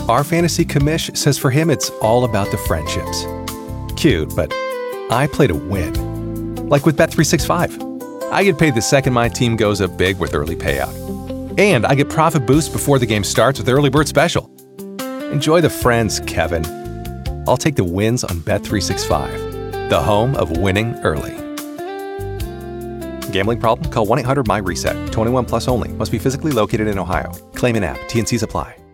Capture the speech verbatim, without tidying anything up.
Our fantasy commish says for him it's all about the friendships. Cute, but I play to win. Like with Bet three sixty-five. I get paid the second my team goes up big with early payout. And I get profit boost before the game starts with Early Bird Special. Enjoy the friends, Kevin. I'll take the wins on Bet three sixty-five, the home of winning early. Gambling problem? Call one eight hundred M Y RESET. twenty-one plus only. Must be physically located in Ohio. Claim in app. T N Cs apply.